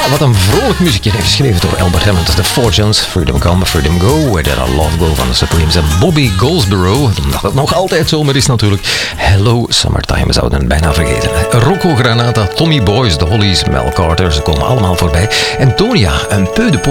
Wat een vrolijk muziekje heeft geschreven door Albert Hammond. The Fortunes, Freedom Come, Freedom Go, Where There Are Love Go van de Supremes en Bobby Goldsboro. Omdat het nog altijd zomer is natuurlijk. Hello Summertime, we zouden het bijna vergeten. Rocco Granata, Tommy Boys, The Hollies, Mel Carter, ze komen allemaal voorbij. En Tonia, un peu de